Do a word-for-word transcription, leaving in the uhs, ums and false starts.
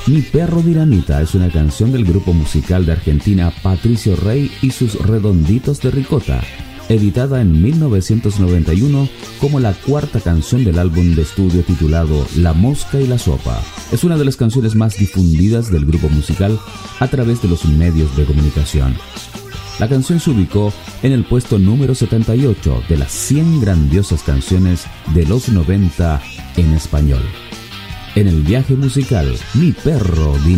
Mi perro dinamita es una canción del grupo musical de Argentina Patricio Rey y sus Redonditos de Ricota, editada en mil novecientos noventa y uno como la cuarta canción del álbum de estudio titulado La Mosca y la Sopa. Es una de las canciones más difundidas del grupo musical a través de los medios de comunicación. La canción se ubicó en el puesto número setenta y ocho de las cien grandiosas canciones de los noventa en español. En el viaje musical, Mi Perro Dinamita.